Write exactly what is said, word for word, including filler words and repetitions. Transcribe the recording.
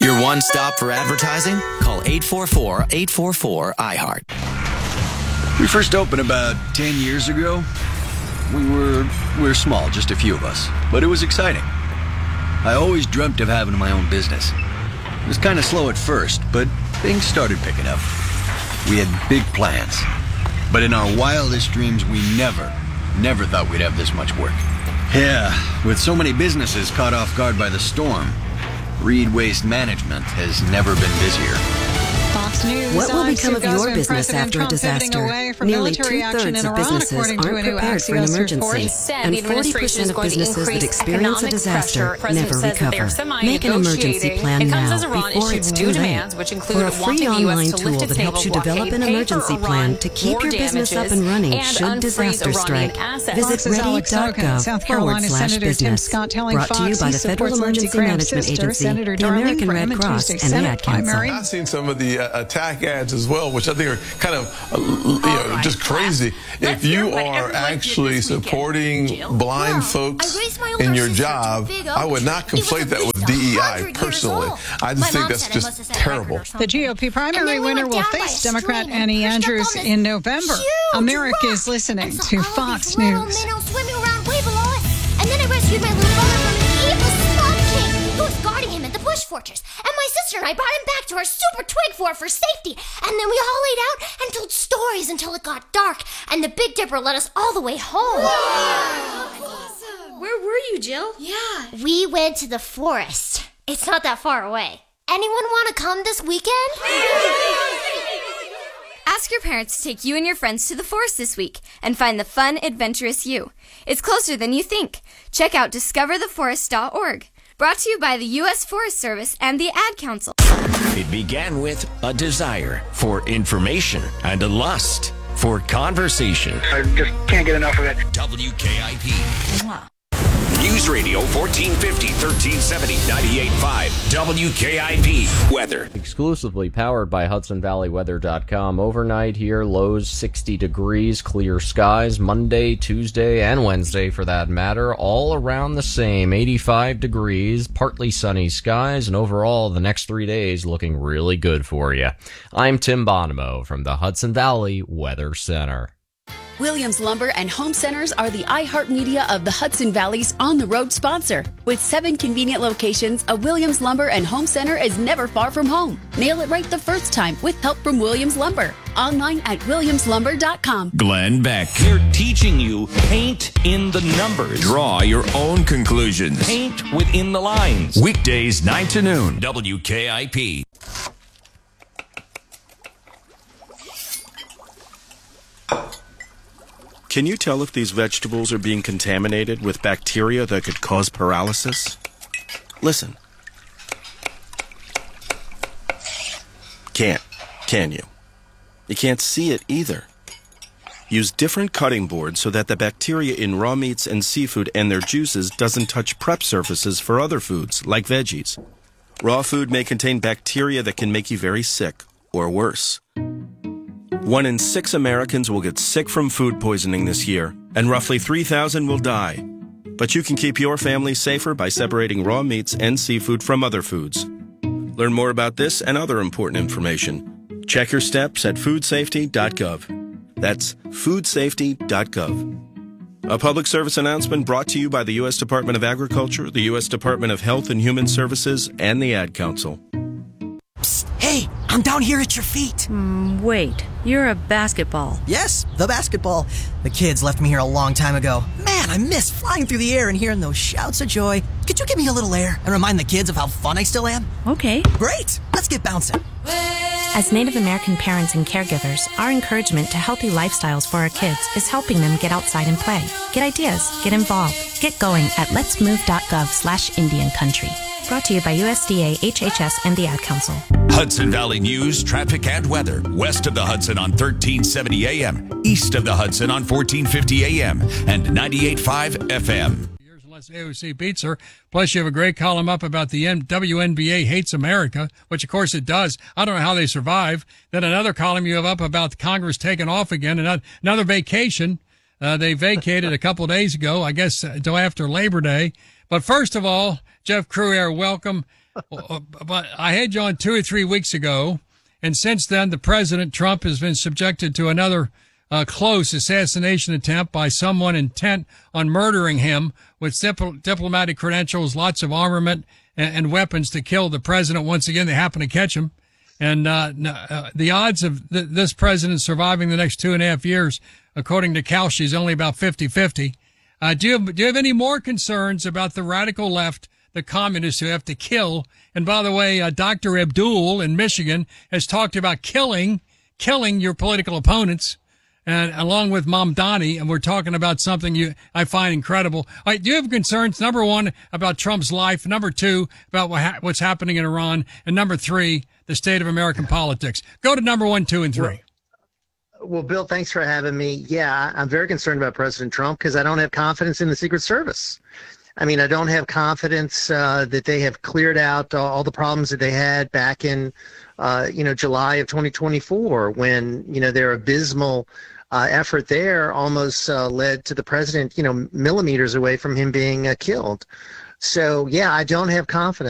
Your one stop for advertising? Call eight four four, eight four four, I heart. We first opened about ten years ago. We were, we were small, just a few of us, but it was exciting. I always dreamt of having my own business. It was kind of slow at first, but things started picking up. We had big plans, but in our wildest dreams, we never, never thought we'd have this much work. Yeah, with so many businesses caught off guard by the storm, Reed Waste Management has never been busier. Fox News. What will become of your President business President after Trump a disaster? away from Nearly military action two-thirds in of Iran, businesses according aren't to a new prepared for an Axios emergency, report. and forty percent of businesses that experience a disaster never recover. Make an emergency plan now before it's too late. For a free online tool that helps you develop an emergency plan to keep your business up and running should disaster strike, visit ready.gov forward slash business. Brought to you by the Federal Emergency Management Agency, the American Red Cross, and the Ad Council. I've seen some of the uh, attack ads as well, which I think are kind of, uh, you know, oh just crazy. If you are actually supporting blind well, folks in your job, I would not conflate that with D E I, personally. I just think that's just terrible. The G O P primary we winner will face Democrat Annie Andrews in November. America is listening to Fox News. Swimming around way below us. And then I rescued my little brother from an evil slug king who was guarding him at the Bush Fortress. And my sister and I brought him back to our super twig fort for safety. And then we all laid out and told stories until it got dark. And the Big Dipper led us all the way home. Wow. Awesome. Where were you, Jill? Yeah. We went to the forest. It's not that far away. Anyone want to come this weekend? Ask your parents to take you and your friends to the forest this week and find the fun, adventurous you. It's closer than you think. Check out discover the forest dot org. Brought to you by the U S Forest Service and the Ad Council. It began with a desire for information and a lust for conversation. I just can't get enough of it. W K I P. Mwah. News Radio fourteen fifty, thirteen seventy, ninety-eight point five. W K I P weather. Exclusively powered by Hudson Valley Weather dot com. Overnight here, lows sixty degrees, clear skies. Monday, Tuesday, and Wednesday for that matter, all around the same. eighty-five degrees, partly sunny skies, and overall the next three days looking really good for you. I'm Tim Bonomo from the Hudson Valley Weather Center. Williams Lumber and Home Centers are the iHeartMedia of the Hudson Valley's on-the-road sponsor. With seven convenient locations, a Williams Lumber and Home Center is never far from home. Nail it right the first time with help from Williams Lumber. Online at williams lumber dot com. Glenn Beck. They're teaching you paint in the numbers. Draw your own conclusions. Paint within the lines. Weekdays nine to noon. W K I P. Can you tell if these vegetables are being contaminated with bacteria that could cause paralysis? Listen. Can't, can you? You can't see it either. Use different cutting boards so that the bacteria in raw meats and seafood and their juices doesn't touch prep surfaces for other foods, like veggies. Raw food may contain bacteria that can make you very sick, or worse. One in six Americans will get sick from food poisoning this year, and roughly three thousand will die. But you can keep your family safer by separating raw meats and seafood from other foods. Learn more about this and other important information. Check your steps at food safety dot gov. That's food safety dot gov. A public service announcement brought to you by the U S Department of Agriculture, the U S Department of Health and Human Services, and the Ad Council. Psst, hey, I'm down here at your feet. Mm, wait, you're a basketball. Yes, the basketball. The kids left me here a long time ago. Man, I miss flying through the air and hearing those shouts of joy. Could you give me a little air and remind the kids of how fun I still am? Okay. Great, let's get bouncing. As Native American parents and caregivers, our encouragement to healthy lifestyles for our kids is helping them get outside and play. Get ideas, get involved, get going at letsmove.gov slash Indian Country. Brought to you by U S D A, H H S, and the Ad Council. Hudson Valley News, traffic, and weather. West of the Hudson on thirteen seventy A M. East of the Hudson on fourteen fifty A M. And ninety-eight point five F M. Unless A O C beats her. Plus, you have a great column up about the W N B A hates America, which, of course, it does. I don't know how they survive. Then another column you have up about Congress taking off again. Another, another vacation. Uh, they vacated a couple of days ago, I guess, until after Labor Day. But first of all, Jeff Crouere, welcome. But I had you on two or three weeks ago, and since then, the President Trump has been subjected to another uh, close assassination attempt by someone intent on murdering him with dip- diplomatic credentials, lots of armament, and, and weapons to kill the president. Once again, they happen to catch him. And uh, uh, the odds of th- this president surviving the next two and a half years, according to Kalshi, is only about fifty-fifty. Uh, do you have, do you have any more concerns about the radical left, the communists who have to kill? And by the way, uh, Doctor Abdul in Michigan has talked about killing, killing your political opponents, and along with Mamdani, and we're talking about something you I find incredible. All right, do you have concerns? Number one, about Trump's life. Number two, about what ha- what's happening in Iran. And number three, the state of American politics. Go to number one, two, and three. Well, well Bill, thanks for having me. Yeah, I'm very concerned about President Trump because I don't have confidence in the Secret Service. I mean, I don't have confidence uh, that they have cleared out uh, all the problems that they had back in, uh, you know, July of twenty twenty-four when, you know, their abysmal uh, effort there almost uh, led to the president, you know, millimeters away from him being uh, killed. So, yeah, I don't have confidence.